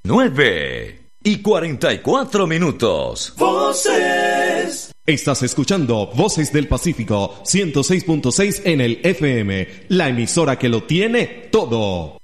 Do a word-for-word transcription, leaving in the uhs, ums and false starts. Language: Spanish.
nueve y cuarenta y cuatro minutos. Voces. Estás escuchando Voces del Pacífico ciento seis punto seis en el F M, la emisora que lo tiene todo.